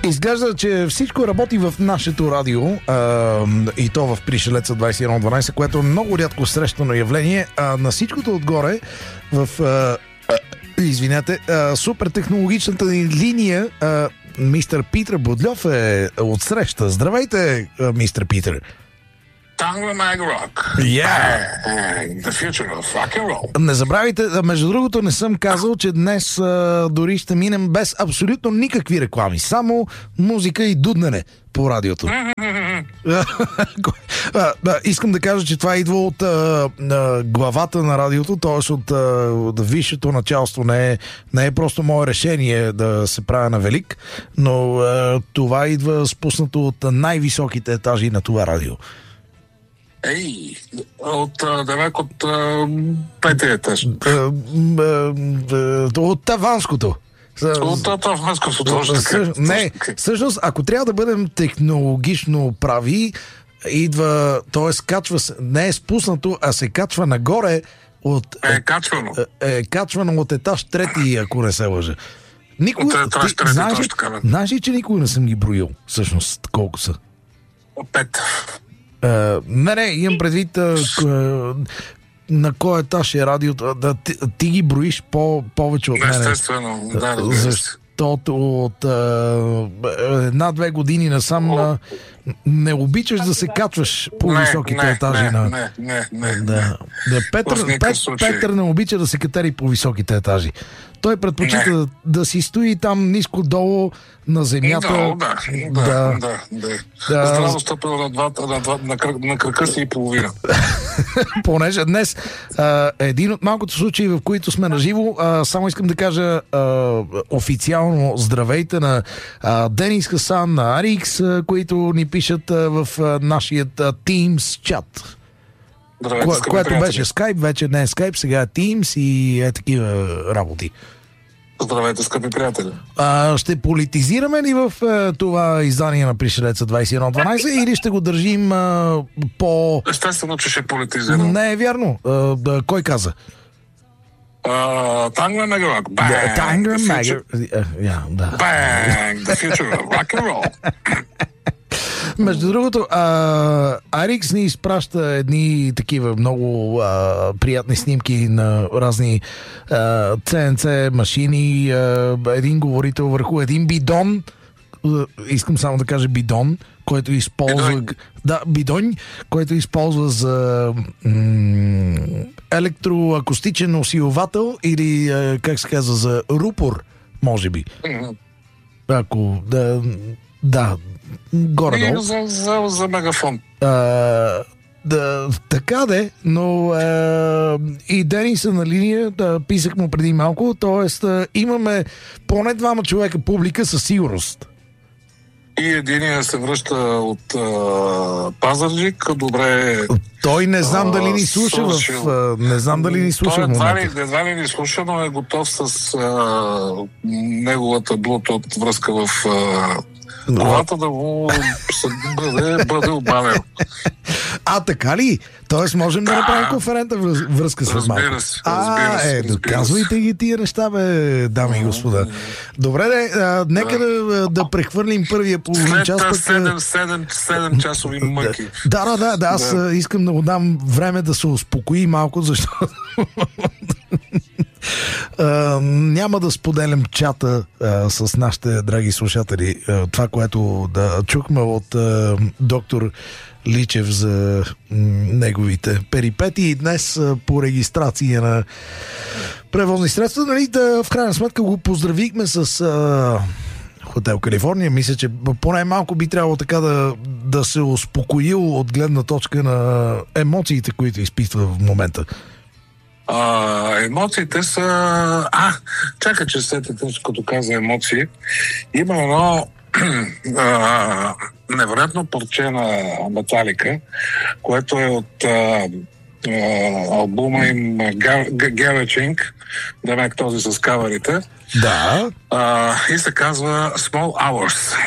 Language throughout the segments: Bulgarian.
Изглежда, че всичко работи в нашето радио и то в Пришелеца 2112, което е много рядко срещано явление. На всичкото отгоре в супер технологичната ни линия мистер Питър Будльов е отсреща. Здравейте, мистер Питър. Tangler Mag Rock. The future of rock and roll. Не забравяйте, между другото не съм казал, че днес дори ще минем без абсолютно никакви реклами. Само музика и дуднене по радиото. Искам да кажа, че това идва от главата на радиото, т.е. от висшето началство. Не е просто мое решение да се правя на велик, но това идва спуснато от най-високите етажи на това радио. от петия етаж. От таванското. От таванското. Не, всъщност, ако трябва да бъдем технологично прави, идва, т.е. качва се, не е спуснато, а се качва нагоре от... качвано. Качвано от етаж трети, ако не се лъжа. Знаеш ли, че никога не съм ги броил, всъщност, колко са? 5. Не, имам предвид на кой етаж е радиото. Ти ги броиш повече от мен. Естествено, да. Защото от 1-2 години насам не обичаш да се качваш по високите етажи на... Не. Петър не обича да се катери по високите етажи. Той предпочита да си стои там ниско долу на земята. Да. Здраво стъпил на крака си и половина. Понеже днес един от малкото случаи, в които сме наживо, само искам да кажа официално здравейте на Денис Хасан, на Арикс, които ни пишат в нашия Teams чат. Което беше Skype, вече не е Skype, сега е Teams и такива работи. Здравейте, скъпи приятели. Ще политизираме ли в това издание на Пришелеца 2112 или ще го държим по... Естествено, че ще политизираме. Не е вярно. Кой каза? Tangler Mag Rock. Tangler Mag... Bang! The future of rock and roll. Между другото, Арикс ни изпраща едни такива много приятни снимки на разни CNC машини, един говорител върху един бидон, искам само да кажа бидон, който използва... бидон, който използва за електроакустичен усилвател или, как се казва, за рупор, може би. Ако... горе-долу. За мегафон. Така де, но и Денис са на линия, писах му преди малко, т.е. имаме поне 2 човека публика със сигурност. И единия се връща от Пазарджик, добре... Той не знам дали ни слуша не знам дали ни слуша в момента. Едва ли ни слуша, но е готов с неговата Bluetooth връзка в колата да му бъде обаден. Така ли? Тоест можем да направим конферентна връзка с малко. Разбира се. Доказвайте ги тия неща, бе, дами и господа. Добре, нека да прехвърлим първия половин час. След 7 часови мъки. Да, аз искам да му дам време да се успокои малко, защото няма да споделям чата с нашите драги слушатели. Това, което чухме от доктор Личев за неговите перипети и днес по регистрация на превозни средства, нали, в крайна сметка го поздравихме с Хотел Калифорния. Мисля, че поне малко би трябвало така да се успокоил от гледна точка на емоциите, които изпитва в момента. Емоциите са... чакай, че сетите, като каза емоции. Има едно невероятно парче на Металика, което е от албума им Garage Inc., демек този с каверите. Да. И се казва Small Hours.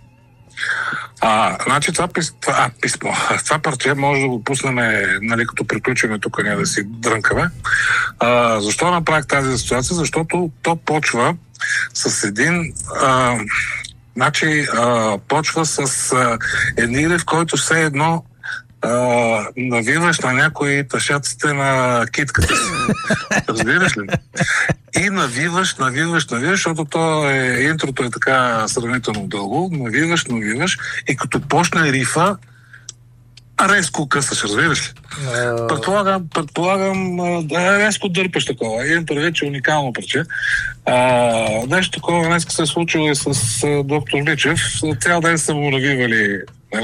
Значи това писмо. Това парче може да го пуснем, нали, като приключиме тук, ние да си дрънкаме. Защо направих тази ситуация? Защото то почва с един Значи, почва с един в който все едно навиваш на някои тъшаците на китката си. Разбираш ли? И навиваш, защото интрото е така сравнително дълго. Навиваш и като почне рифа, резко късаш, разбираш ли? Предполагам, резко дърпаш такова. Един предвид, че уникално парче. Нещо такова днес се е случило и с доктор Личев. Цял ден са му навивали.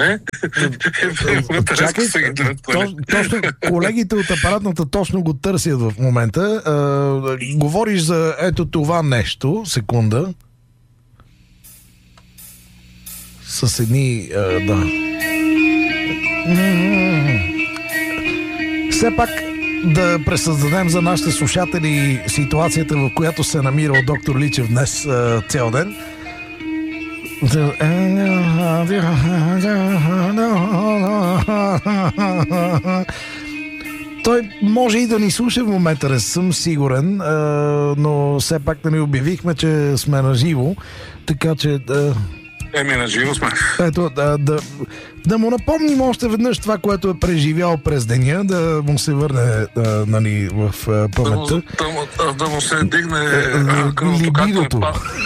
Чакай, точно колегите от апаратната точно го търсят в момента. Говориш за ето това нещо. Секунда. С едни... да. Все пак да пресъздадем за нашите слушатели ситуацията, в която се намирал доктор Личев днес цял ден. Той може и да ни слуша в момента, не съм сигурен, но все пак да ни обявихме, че сме на живо, така че... на живо сме. Ето, да му напомним още веднъж това, което е преживял през деня, да му се върне в паметта. Да му се дигне кръвото,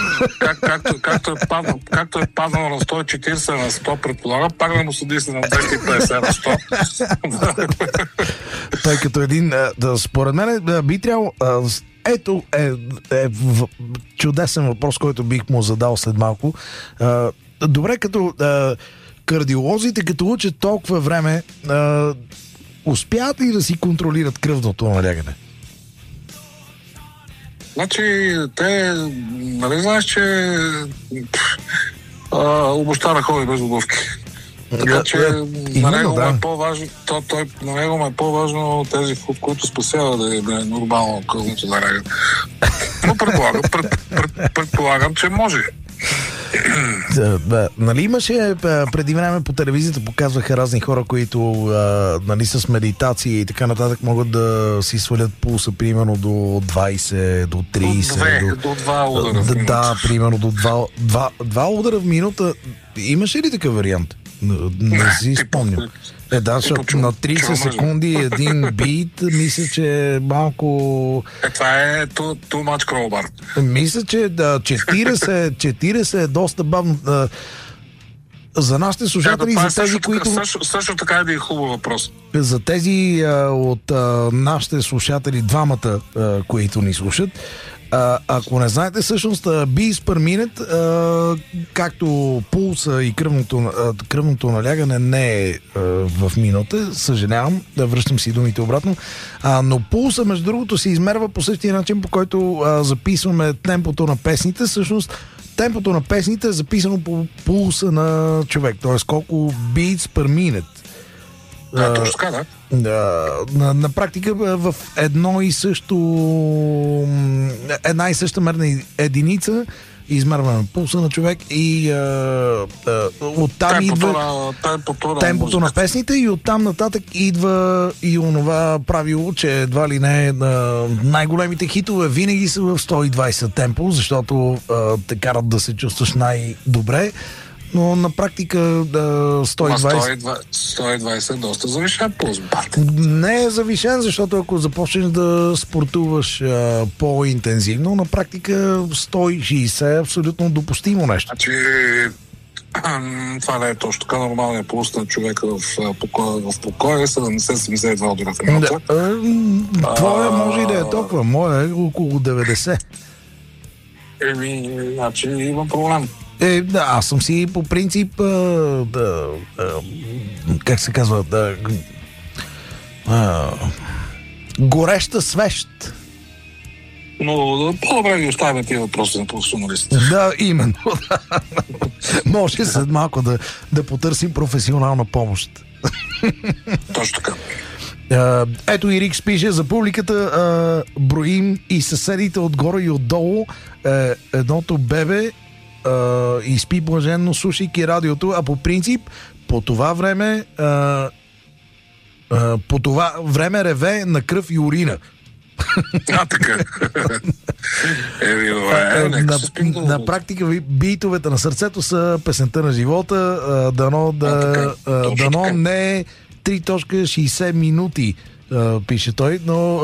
както е паднало на 140 на 100, предполага, пак да му се дисне на 250 на 100. Той като един, според мен би трябвало... Ето е чудесен въпрос, който бих му задал след малко. Добре, като кардиолозите, като учат толкова време, успяват ли да си контролират кръвното налягане? Значи, те, нали знаеш, че обощара ходи без обувки. Така че на него е по-важно, на него е по-важно тези, които спасява да е нормално кръвното налягане. Но предполагам, че може. Нали имаше преди време по телевизията, показваха разни хора, които нали, с медитации и така нататък могат да си свалят пулса примерно до 20, до 30. До 2 удара в минута. Да, примерно до 2 удара в минута. Имаше ли такъв вариант? Не си спомням. Защото на 30 секунди един бит, мисля, че малко... Това е too much crowbar. Мисля, че 40 е доста бавно. За нашите слушатели, за тези, които... Също така е хубав въпрос. За тези от нашите слушатели, двамата, които ни слушат, ако не знаете, всъщност beats per minute, както пулса и кръвното налягане не е в минута, съжалявам, връщам си думите обратно, но пулса, между другото, се измерва по същия начин, по който записваме темпото на песните. Всъщност темпото на песните е записано по пулса на човек, т.е. колко beats per minute. Точно така, да. На практика в една и съща мерна единица измерваме пулса на човек и оттам идва темпото на песните и оттам нататък идва и онова правило, че едва ли не най-големите хитове винаги са в 120 темпо, защото те карат да се чувстваш най-добре. Но на практика 120 е доста завишен пулс. Не е завишен, защото ако започнеш да спортуваш по-интензивно, на практика 160 е абсолютно допустимо нещо. Значи, това не е точно така. Нормалният пулс на човека в покоя е 70-72 удара в минута. Твоя може и да е толкова. Моя е около 90. Значи има проблем. Аз съм си по принцип как се казва гореща свещ. Но по-добре ги оставяме тия въпроси на професионалистите. Да, именно. Може след малко да потърсим професионална помощ. Точно така. Ето и Рикс пише за публиката, броим и съседите отгоре и отдолу, едното бебе и спи блаженно, слушайки радиото, а по принцип по това време реве на кръв и урина. Така. На практика битовете на сърцето са песента на живота. Дано не е 3.60 минути, пише той, но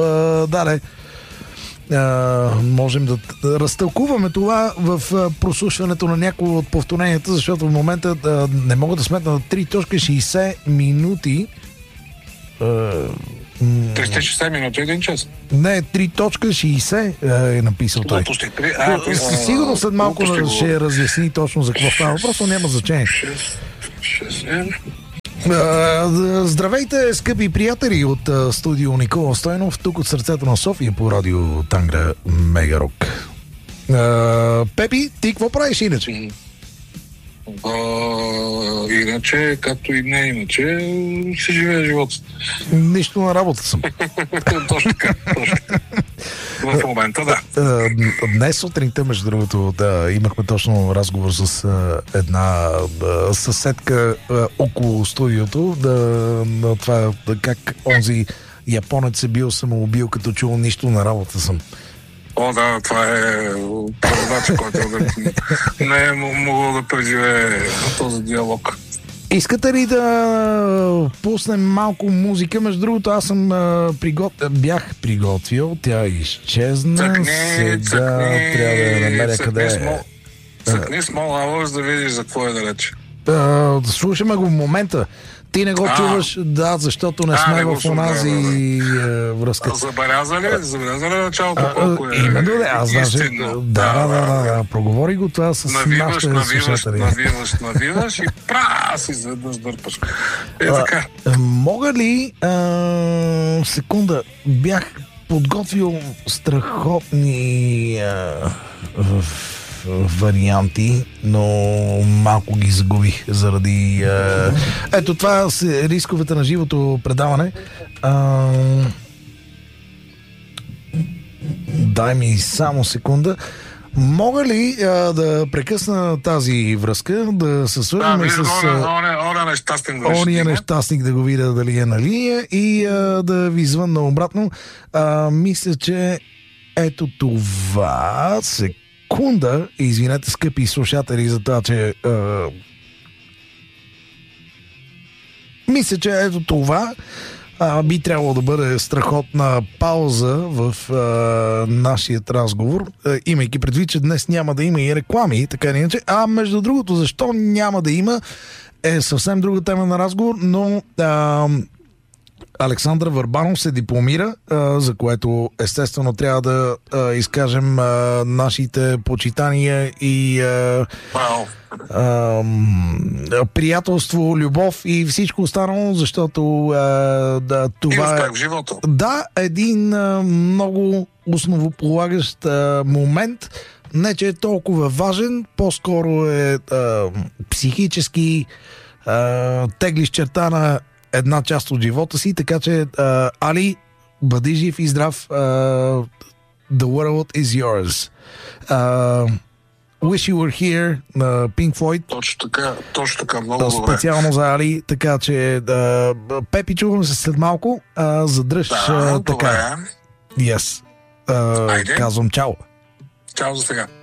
можем да разтълкуваме това в прослушването на някои от повторенията, защото в момента не мога да сметна 3.60 минути. 360 минути, 1 час. Не, 3.60 е написал той. Сигурно след малко ще разясни точно за какво става. Просто няма значение. Здравейте, скъпи приятели от студио Никола Стойнов, тук от сърцето на София по радио Тангра Мегарок. Пепи, ти какво правиш иначе? Иначе, както и не иначе, си живее живота. Нищо на работа съм. Точно така. В момента, да. Днес сутринта, между другото, имахме точно разговор с една съседка около студиото, на това как онзи японец е бил самоубил, като чул нищо на работа съм. Да, това е преводач, който не е могъл да преживее този диалог. Искате ли да пуснем малко музика? Между другото, аз съм бях приготвил, тя изчезна. Сега трябва да я намеря къде е. Цъкни Small Hours да видиш за какво е да рече. Слушаме го в момента. Ти не го чуваш, защото не сме в онази връзка. Забеляза ли началото колко е? Именно, аз даже. Да, проговори го това с нашите слушатели. Навиваш и прас изведнъж дърпаш. Така. Мога ли секунда, бях подготвил страхотни варианти, но малко ги загубих заради... Ето това са рисковете на живото предаване. Дай ми само секунда. Мога ли да прекъсна тази връзка, да се свържем с... Ония нещастник да го видя дали е на линия и да ви звънна обратно. Мисля, че ето това... Секунда, извинете, скъпи слушатели, за това, че мисля, че ето това би трябвало да бъде страхотна пауза в нашия разговор, имайки предвид, че днес няма да има и реклами, така или иначе. Между другото, защо няма да има, е съвсем друга тема на разговор, но Александър Върбанов се дипломира, за което естествено трябва да изкажем нашите почитания и приятелство, любов и всичко останало, защото това е в живота. Да, един много основополагащ момент. Не, че е толкова важен, по-скоро е психически теглиш черта на една част от живота си, така че Али, бъди жив и здрав. The world is yours. Wish You Were Here на Pink Floyd. Точно така, много добре. Специално за Али, така че Пепи, чуваме се след малко. Задръж така. Добре. Yes. Казвам чао. Чао за сега.